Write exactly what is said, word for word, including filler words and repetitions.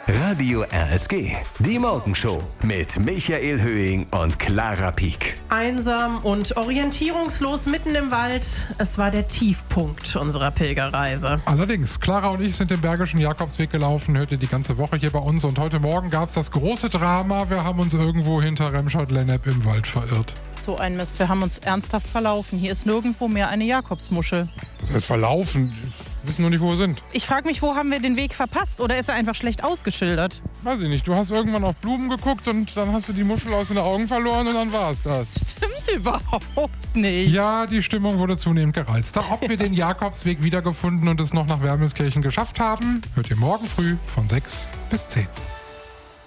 Radio R S G, die Morgenshow mit Michael Höhing und Clara Pieck. Einsam und orientierungslos mitten im Wald. Es war der Tiefpunkt unserer Pilgerreise. Allerdings, Clara und ich sind den Bergischen Jakobsweg gelaufen, hört ihr die ganze Woche hier bei uns. Und heute Morgen gab es das große Drama. Wir haben uns irgendwo hinter Remscheid-Lennep im Wald verirrt. So ein Mist, wir haben uns ernsthaft verlaufen. Hier ist nirgendwo mehr eine Jakobsmuschel. Das heißt verlaufen? Wir wissen nur nicht, wo wir sind. Ich frage mich, wo haben wir den Weg verpasst? Oder ist er einfach schlecht ausgeschildert? Weiß ich nicht. Du hast irgendwann auf Blumen geguckt und dann hast du die Muschel aus den Augen verloren und dann war es das. Stimmt überhaupt nicht. Ja, die Stimmung wurde zunehmend gereizter. Ob wir den Jakobsweg wiedergefunden und es noch nach Wermelskirchen geschafft haben, hört ihr morgen früh von sechs bis zehn.